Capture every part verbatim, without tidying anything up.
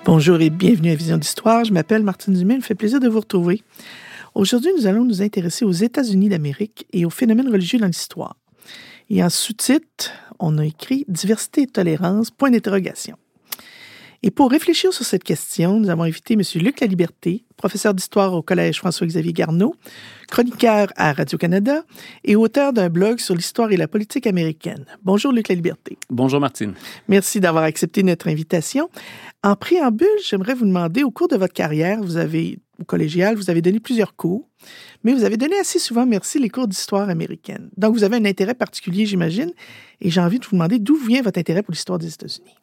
Bonjour et bienvenue à Vision d'Histoire. Je m'appelle Martine Dumais. Il me fait plaisir de vous retrouver. Aujourd'hui, nous allons nous intéresser aux États-Unis d'Amérique et aux phénomènes religieux dans l'histoire. Et en sous-titre, on a écrit « Diversité et tolérance, point d'interrogation ». Et pour réfléchir sur cette question, nous avons invité M. Luc Laliberté, professeur d'histoire au Collège François-Xavier Garneau, chroniqueur à Radio-Canada et auteur d'un blog sur l'histoire et la politique américaine. Bonjour Luc Laliberté. Bonjour Martine. Merci d'avoir accepté notre invitation. En préambule, j'aimerais vous demander, au cours de votre carrière, vous avez, au collégial, vous avez donné plusieurs cours, mais vous avez donné assez souvent, merci, les cours d'histoire américaine. Donc, vous avez un intérêt particulier, j'imagine, et j'ai envie de vous demander d'où vient votre intérêt pour l'histoire des États-Unis.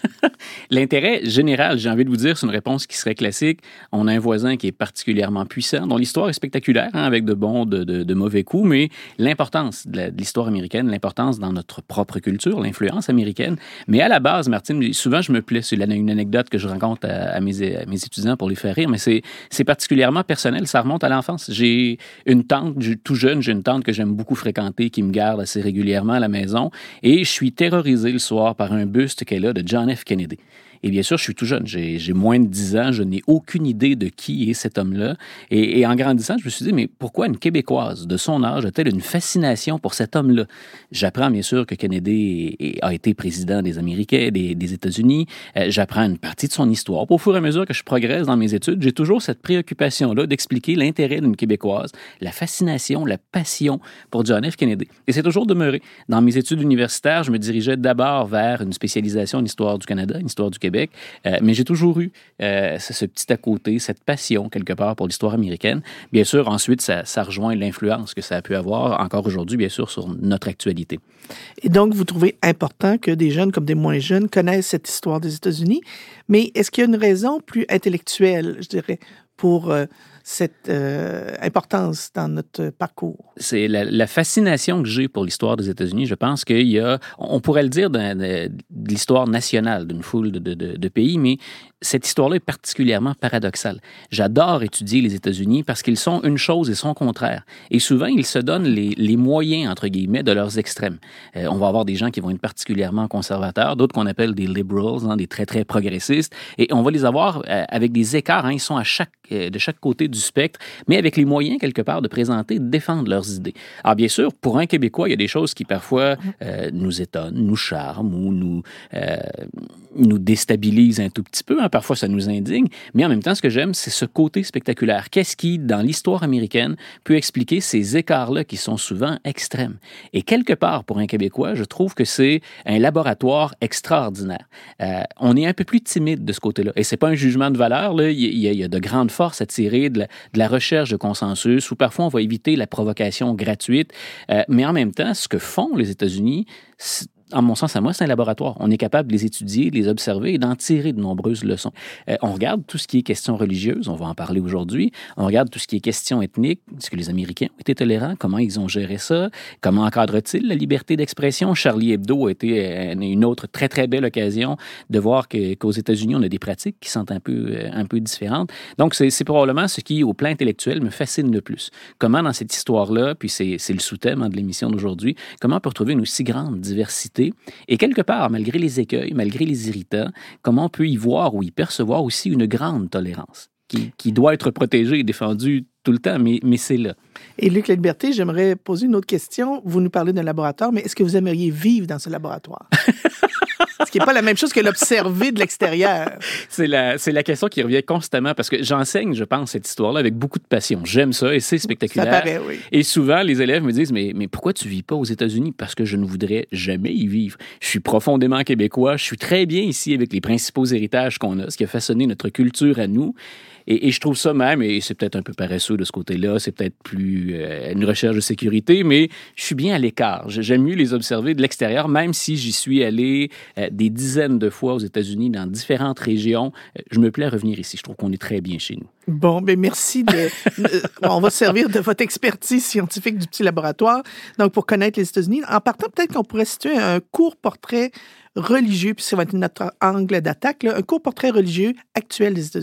L'intérêt général, j'ai envie de vous dire, c'est une réponse qui serait classique. On a un voisin qui est particulièrement puissant, dont l'histoire est spectaculaire, hein, avec de bons, de, de, de mauvais coups, mais l'importance de, la, de l'histoire américaine, l'importance dans notre propre culture, l'influence américaine. Mais à la base, Martine, souvent je me plais, c'est une anecdote que je raconte à, à, mes, à mes étudiants pour les faire rire, mais c'est, c'est particulièrement personnel, ça remonte à l'enfance. J'ai une tante, tout jeune, j'ai une tante que j'aime beaucoup fréquenter, qui me garde assez régulièrement à la maison, et je suis terrorisé le soir par un buste qu'elle a de John F. Kennedy. Et bien sûr, je suis tout jeune, j'ai, j'ai moins de dix ans, je n'ai aucune idée de qui est cet homme-là. Et, et en grandissant, je me suis dit, mais pourquoi une Québécoise de son âge a-t-elle une fascination pour cet homme-là? J'apprends bien sûr que Kennedy est, est, a été président des Américains, des, des États-Unis. Euh, j'apprends une partie de son histoire. Au fur et à mesure que je progresse dans mes études, j'ai toujours cette préoccupation-là d'expliquer l'intérêt d'une Québécoise, la fascination, la passion pour John F. Kennedy. Et c'est toujours demeuré. Dans mes études universitaires, je me dirigeais d'abord vers une spécialisation en histoire du Canada, en histoire du Québec. Euh, mais j'ai toujours eu euh, ce, ce petit à côté, cette passion quelque part pour l'histoire américaine. Bien sûr, ensuite, ça, ça rejoint l'influence que ça a pu avoir encore aujourd'hui, bien sûr, sur notre actualité. Et donc, vous trouvez important que des jeunes comme des moins jeunes connaissent cette histoire des États-Unis, mais est-ce qu'il y a une raison plus intellectuelle, je dirais, pour euh, cette euh, importance dans notre parcours? C'est la, la fascination que j'ai pour l'histoire des États-Unis. Je pense qu'il y a, on pourrait le dire, de, de, de l'histoire nationale d'une foule de, de, de pays, mais cette histoire-là est particulièrement paradoxale. J'adore étudier les États-Unis parce qu'ils sont une chose et son contraire. Et souvent, ils se donnent les, les moyens, entre guillemets, de leurs extrêmes. Euh, on va avoir des gens qui vont être particulièrement conservateurs, d'autres qu'on appelle des liberals, hein, des très, très progressistes, et on va les avoir euh, avec des écarts. Hein, ils sont à chaque, euh, de chaque côté du spectre, mais avec les moyens, quelque part, de présenter, de défendre leurs idées. Alors, bien sûr, pour un Québécois, il y a des choses qui, parfois, euh, nous étonnent, nous charment ou nous, euh, nous déstabilisent un tout petit peu. Hein. Parfois, ça nous indigne. Mais en même temps, ce que j'aime, c'est ce côté spectaculaire. Qu'est-ce qui, dans l'histoire américaine, peut expliquer ces écarts-là qui sont souvent extrêmes? Et quelque part, pour un Québécois, je trouve que c'est un laboratoire extraordinaire. Euh, on est un peu plus timide de ce côté-là. Et c'est pas un jugement de valeur. Là. Il, y a, il y a de grandes forces à tirer de la, de la recherche de consensus, où parfois on va éviter la provocation gratuite. Euh, mais en même temps, ce que font les États-Unis, en mon sens, à moi, c'est un laboratoire. On est capable de les étudier, de les observer et d'en tirer de nombreuses leçons. Euh, on regarde tout ce qui est question religieuse, on va en parler aujourd'hui. On regarde tout ce qui est question ethnique. Est-ce que les Américains ont été tolérants? Comment ils ont géré ça? Comment encadrent-ils la liberté d'expression? Charlie Hebdo a été une autre très, très belle occasion de voir que, qu'aux États-Unis, on a des pratiques qui sont un peu, un peu différentes. Donc, c'est, c'est probablement ce qui, au plan intellectuel, me fascine le plus. Comment, dans cette histoire-là, puis c'est, c'est le sous-thème hein, de l'émission d'aujourd'hui, comment on peut retrouver une aussi grande diversité? Et quelque part, malgré les écueils, malgré les irritants, comment on peut y voir ou y percevoir aussi une grande tolérance qui, qui doit être protégée et défendue tout le temps, mais, mais c'est là. Et Luc Laliberté, j'aimerais poser une autre question. Vous nous parlez d'un laboratoire, mais est-ce que vous aimeriez vivre dans ce laboratoire? Ce qui n'est pas la même chose que l'observer de l'extérieur. C'est la, c'est la question qui revient constamment parce que j'enseigne, je pense, cette histoire-là avec beaucoup de passion. J'aime ça et c'est spectaculaire. Ça paraît, oui. Et souvent, les élèves me disent, mais, mais pourquoi tu ne vis pas aux États-Unis? Parce que je ne voudrais jamais y vivre. Je suis profondément québécois. Je suis très bien ici avec les principaux héritages qu'on a, ce qui a façonné notre culture à nous. Et, et je trouve ça même, et c'est peut-être un peu paresseux de ce côté-là, c'est peut-être plus euh, une recherche de sécurité, mais je suis bien à l'écart. J'aime mieux les observer de l'extérieur, même si j'y suis allé euh, des dizaines de fois aux États-Unis, dans différentes régions. Euh, je me plais à revenir ici. Je trouve qu'on est très bien chez nous. Bon, bien merci. De, on va se servir de votre expertise scientifique du petit laboratoire, donc pour connaître les États-Unis. En partant, peut-être qu'on pourrait situer un court portrait religieux, puis ça va être notre angle d'attaque, là, un court portrait religieux actuel des États-Unis.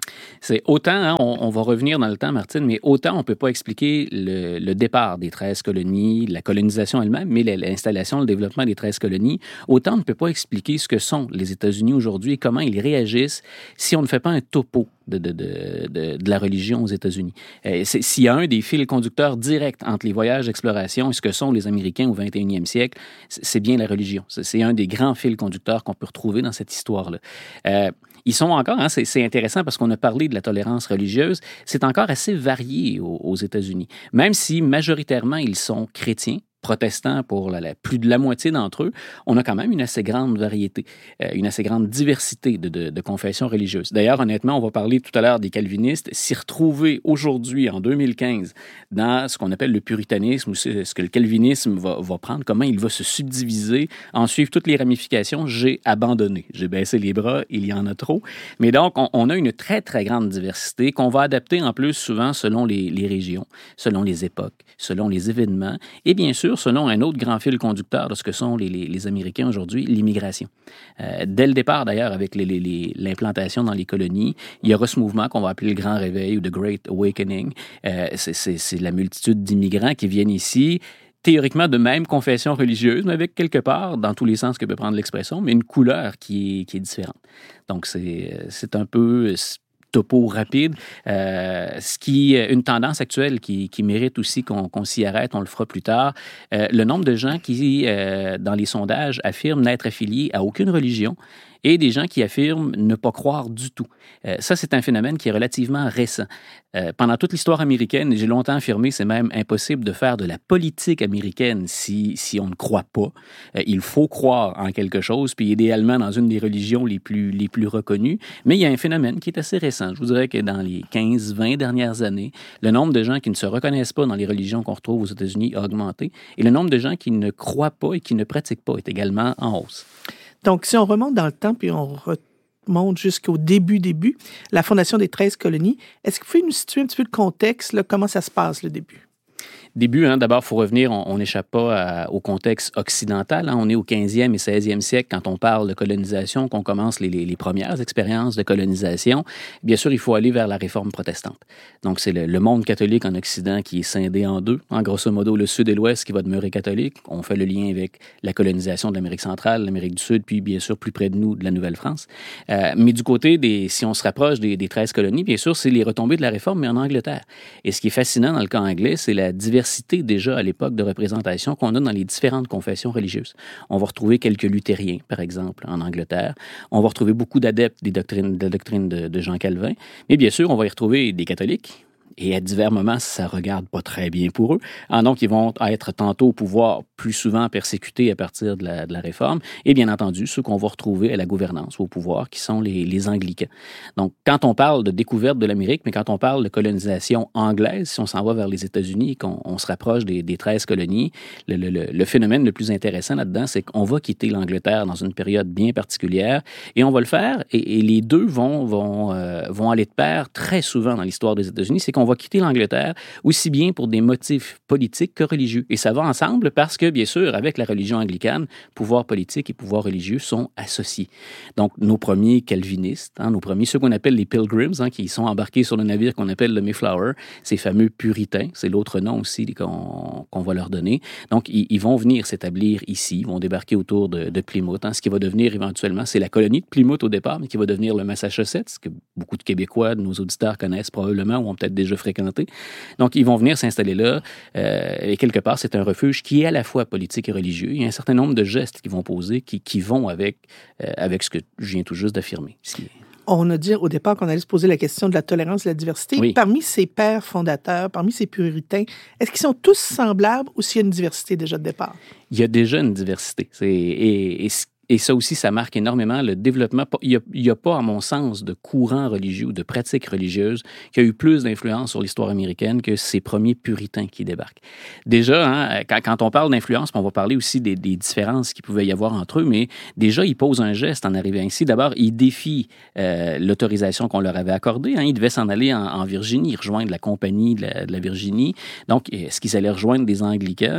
C'est autant, hein, on, on va revenir dans le temps, Martine, mais autant on ne peut pas expliquer le, le départ des treize colonies, la colonisation elle-même, mais l'installation, le développement des treize colonies, autant on ne peut pas expliquer ce que sont les États-Unis aujourd'hui et comment ils réagissent si on ne fait pas un topo de, de, de, de, de la religion aux États-Unis. Euh, s'il y a un des fils conducteurs directs entre les voyages d'exploration et ce que sont les Américains au vingt et unième siècle, c'est bien la religion. C'est un des grands fils conducteurs qu'on peut retrouver dans cette histoire-là. Euh, Ils sont encore, hein, c'est intéressant parce qu'on a parlé de la tolérance religieuse, c'est encore assez varié aux, aux États-Unis. Même si majoritairement ils sont chrétiens, protestants pour la, la, plus de la moitié d'entre eux, on a quand même une assez grande variété, euh, une assez grande diversité de, de, de confessions religieuses. D'ailleurs, honnêtement, on va parler tout à l'heure des calvinistes. S'y retrouver aujourd'hui, en deux mille quinze, dans ce qu'on appelle le puritanisme, ou ce, ce que le calvinisme va, va prendre, comment il va se subdiviser, en suivre toutes les ramifications, j'ai abandonné. J'ai baissé les bras, il y en a trop. Mais donc, on, on a une très, très grande diversité qu'on va adapter en plus souvent selon les, les régions, selon les époques, selon les événements, et bien sûr, selon un autre grand fil conducteur de ce que sont les, les, les Américains aujourd'hui, l'immigration. Euh, dès le départ, d'ailleurs, avec l'implantation dans les colonies, il y aura ce mouvement qu'on va appeler le Grand Réveil ou The Great Awakening. Euh, c'est la multitude d'immigrants qui viennent ici, théoriquement de même confession religieuse, mais avec quelque part, dans tous les sens que peut prendre l'expression, mais une couleur qui est, qui est différente. Donc, c'est un peu topo rapide, euh, ce qui est une tendance actuelle qui, qui mérite aussi qu'on qu'on s'y arrête, on le fera plus tard. Euh, le nombre de gens qui, euh, dans les sondages, affirment n'être affiliés à aucune religion et des gens qui affirment ne pas croire du tout. Euh, ça, c'est un phénomène qui est relativement récent. Euh, pendant toute l'histoire américaine, j'ai longtemps affirmé, c'est même impossible de faire de la politique américaine si, si on ne croit pas. Euh, il faut croire en quelque chose, puis idéalement dans une des religions les plus, les plus reconnues. Mais il y a un phénomène qui est assez récent. Je vous dirais que dans les quinze vingt dernières années, le nombre de gens qui ne se reconnaissent pas dans les religions qu'on retrouve aux États-Unis a augmenté et le nombre de gens qui ne croient pas et qui ne pratiquent pas est également en hausse. Donc, si on remonte dans le temps, puis on remonte jusqu'au début, début, la fondation des treize colonies, est-ce que vous pouvez nous situer un petit peu le contexte, là, comment ça se passe, le début? Début, hein, d'abord, il faut revenir, on n'échappe pas à, au contexte occidental. Hein, on est au quinzième et seizième siècle quand on parle de colonisation, qu'on commence les, les, les premières expériences de colonisation. Bien sûr, il faut aller vers la réforme protestante. Donc, c'est le, le monde catholique en Occident qui est scindé en deux. En grosso modo, le Sud et l'Ouest qui va demeurer catholique. On fait le lien avec la colonisation de l'Amérique centrale, l'Amérique du Sud, puis bien sûr, plus près de nous, de la Nouvelle-France. Euh, mais du côté des, si on se rapproche des, des treize colonies, bien sûr, c'est les retombées de la réforme, mais en Angleterre. Et ce qui est fascinant dans le cas anglais, c'est la diversité déjà à l'époque de représentation qu'on a dans les différentes confessions religieuses. On va retrouver quelques luthériens, par exemple, en Angleterre. On va retrouver beaucoup d'adeptes des doctrines, de la doctrine de, de Jean Calvin. Mais bien sûr, on va y retrouver des catholiques. Et à divers moments, ça regarde pas très bien pour eux. Ah, donc, ils vont être tantôt au pouvoir, plus souvent persécutés à partir de la, de la réforme. Et bien entendu, ceux qu'on va retrouver à la gouvernance, au pouvoir, qui sont les, les anglicans. Donc, quand on parle de découverte de l'Amérique, mais quand on parle de colonisation anglaise, si on s'en va vers les États-Unis et qu'on on se rapproche des, des treize colonies, le, le, le phénomène le plus intéressant là-dedans, c'est qu'on va quitter l'Angleterre dans une période bien particulière. Et on va le faire, et, et les deux vont, vont, euh, vont aller de pair très souvent dans l'histoire des États-Unis. C'est qu'on On va quitter l'Angleterre aussi bien pour des motifs politiques que religieux. Et ça va ensemble parce que, bien sûr, avec la religion anglicane, pouvoir politique et pouvoir religieux sont associés. Donc, nos premiers calvinistes, hein, nos premiers, ceux qu'on appelle les Pilgrims, hein, qui sont embarqués sur le navire qu'on appelle le Mayflower, ces fameux puritains, c'est l'autre nom aussi qu'on qu'on va leur donner. Donc, ils, ils vont venir s'établir ici, ils vont débarquer autour de, de Plymouth, hein, ce qui va devenir éventuellement, c'est la colonie de Plymouth au départ, mais qui va devenir le Massachusetts, que beaucoup de Québécois, de nos auditeurs connaissent probablement ou ont peut-être déjà fréquenté. Donc, ils vont venir s'installer là euh, et quelque part, c'est un refuge qui est à la fois politique et religieux. Il y a un certain nombre de gestes qu'ils vont poser qui, qui vont avec, euh, avec ce que je viens tout juste d'affirmer. On a dit au départ qu'on allait se poser la question de la tolérance et de la diversité. Oui. Parmi ces pères fondateurs, parmi ces puritains, est-ce qu'ils sont tous semblables ou s'il y a une diversité déjà de départ? Il y a déjà une diversité. C'est, et, et Et ça aussi, ça marque énormément le développement. Il n'y a, a pas, à mon sens, de courant religieux ou de pratique religieuse qui a eu plus d'influence sur l'histoire américaine que ces premiers puritains qui débarquent. Déjà, hein, quand, quand on parle d'influence, on va parler aussi des, des différences qu'il pouvait y avoir entre eux, mais déjà, ils posent un geste en arrivant ici. D'abord, ils défient euh, l'autorisation qu'on leur avait accordée. Hein. Ils devaient s'en aller en, en Virginie, rejoindre la compagnie de la, de la Virginie. Donc, est-ce qu'ils allaient rejoindre des Anglicans?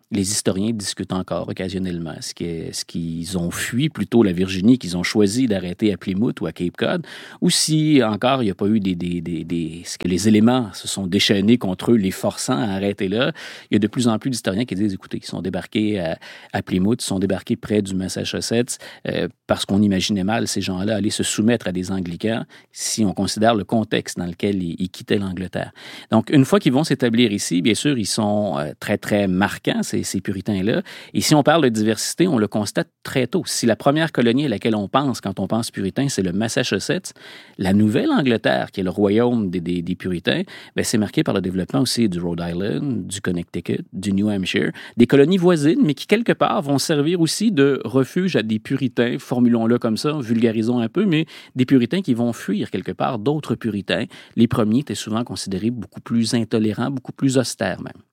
les historiens discutent encore occasionnellement. Est-ce que, est-ce qu'ils ont fui plutôt la Virginie, qu'ils ont choisi d'arrêter à Plymouth ou à Cape Cod, ou si encore il n'y a pas eu des, des, des, des... Est-ce que les éléments se sont déchaînés contre eux, les forçant à arrêter là? Il y a de plus en plus d'historiens qui disent, écoutez, ils sont débarqués à, à Plymouth, ils sont débarqués près du Massachusetts euh, parce qu'on imaginait mal ces gens-là aller se soumettre à des anglicans si on considère le contexte dans lequel ils, ils quittaient l'Angleterre. Donc, une fois qu'ils vont s'établir ici, bien sûr, ils sont euh, très, très marquants, ces, ces puritains-là. Et si on parle de diversité, on le constate très tôt. Si la première colonie à laquelle on pense quand on pense puritain, c'est le Massachusetts, la Nouvelle-Angleterre, qui est le royaume des, des, des puritains, bien, c'est marqué par le développement aussi du Rhode Island, du Connecticut, du New Hampshire, des colonies voisines, mais qui, quelque part, vont servir aussi de refuge à des puritains, formulons-le comme ça, vulgarisons un peu, mais des puritains qui vont fuir, quelque part, d'autres puritains. Les premiers étaient souvent considérés beaucoup plus intolérants, beaucoup plus austères même.